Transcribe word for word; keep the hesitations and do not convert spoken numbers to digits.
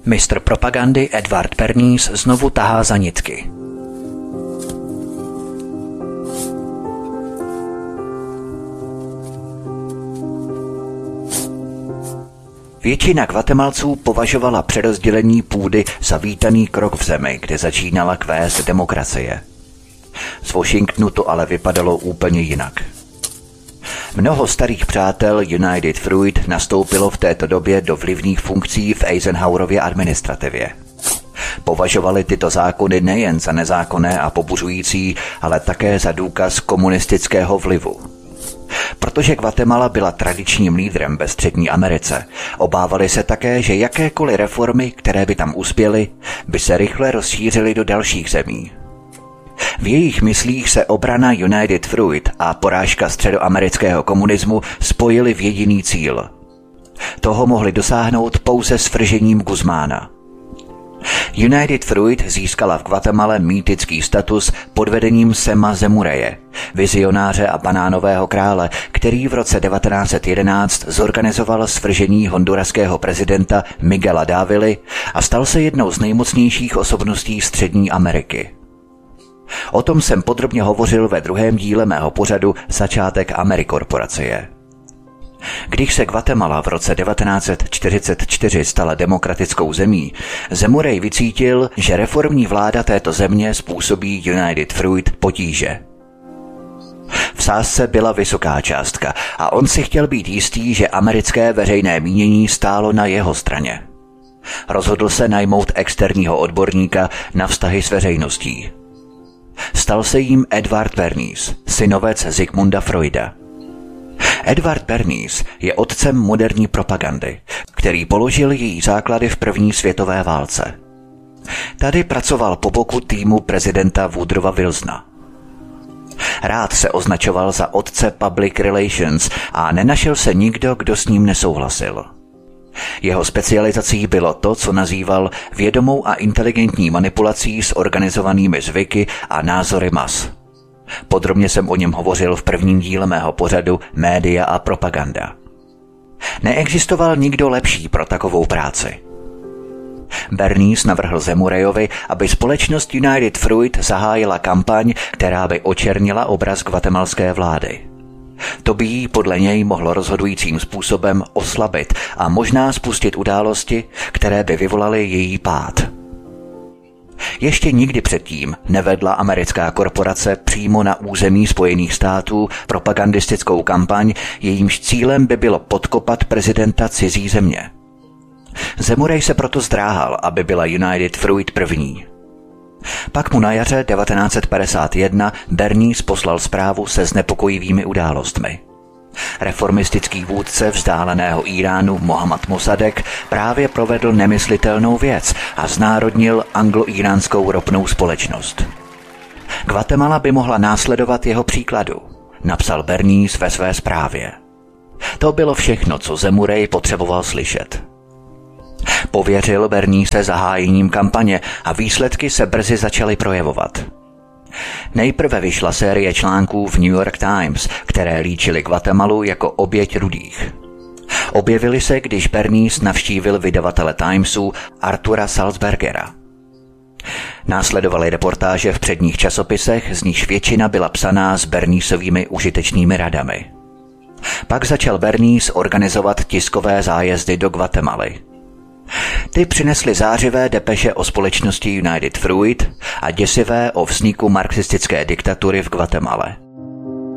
Mistr propagandy Edward Bernays znovu tahá za nitky. Většina Guatemalců považovala přerozdělení půdy za vítaný krok v zemi, kde začínala kvést demokracie. Z Washingtonu to ale vypadalo úplně jinak. Mnoho starých přátel United Fruit nastoupilo v této době do vlivných funkcí v Eisenhowerově administrativě. Považovali tyto zákony nejen za nezákonné a pobuřující, ale také za důkaz komunistického vlivu. Protože Guatemala byla tradičním lídrem ve Střední Americe, obávali se také, že jakékoliv reformy, které by tam uspěly, by se rychle rozšířily do dalších zemí. V jejich myslích se obrana United Fruit a porážka středoamerického komunismu spojily v jediný cíl. Toho mohli dosáhnout pouze svržením Guzmána. United Fruit získala v Guatemale mýtický status pod vedením Sema Zemureje, vizionáře a banánového krále, který v roce devatenáct set jedenáct zorganizoval svržení honduraského prezidenta Miguela Dávily a stal se jednou z nejmocnějších osobností Střední Ameriky. O tom jsem podrobně hovořil ve druhém díle mého pořadu Začátek Amerikorporacie. Když se Guatemala v roce devatenáct set čtyřicet čtyři stala demokratickou zemí, Zemurej vycítil, že reformní vláda této země způsobí United Fruit potíže. V sázce byla vysoká částka a on si chtěl být jistý, že americké veřejné mínění stálo na jeho straně. Rozhodl se najmout externího odborníka na vztahy s veřejností. Stal se jím Edward Bernays, synovec Sigmunda Freuda. Edward Bernays je otcem moderní propagandy, který položil její základy v první světové válce. Tady pracoval po boku týmu prezidenta Woodrowa Wilsona. Rád se označoval za otce public relations a nenašel se nikdo, kdo s ním nesouhlasil. Jeho specializací bylo to, co nazýval vědomou a inteligentní manipulací s organizovanými zvyky a názory mas. Podrobně jsem o něm hovořil v prvním díle mého pořadu Média a propaganda. Neexistoval nikdo lepší pro takovou práci. Bernays navrhl Zemurejovi, aby společnost United Fruit zahájila kampaň, která by očernila obraz guatemalské vlády. To by jí podle něj mohlo rozhodujícím způsobem oslabit a možná spustit události, které by vyvolaly její pád. Ještě nikdy předtím nevedla americká korporace přímo na území Spojených států propagandistickou kampaň, jejímž cílem by bylo podkopat prezidenta cizí země. Zemurej se proto zdráhal, aby byla United Fruit první. Pak mu na jaře devatenáct set padesát jedna Bernays poslal zprávu se znepokojivými událostmi. Reformistický vůdce vzdáleného Íránu Mohammad Mossadegh právě provedl nemyslitelnou věc a znárodnil anglo-íránskou ropnou společnost. Guatemala by mohla následovat jeho příkladu, napsal Bernays ve své zprávě. To bylo všechno, co Zemurej potřeboval slyšet. Pověřil Bernays zahájením kampaně a výsledky se brzy začaly projevovat. Nejprve vyšla série článků v New York Times, které líčily Guatemalu jako oběť rudých. Objevily se, když Bernays navštívil vydavatele Timesu Artura Salzbergera. Následovaly reportáže v předních časopisech, z nichž většina byla psaná s Bernaysovými užitečnými radami. Pak začal Bernays organizovat tiskové zájezdy do Guatemaly. Ty přinesly zářivé depeše o společnosti United Fruit a děsivé o vzniku marxistické diktatury v Guatemale.